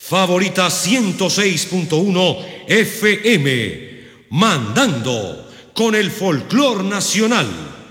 Favorita 106.1 FM, mandando con el folclor nacional.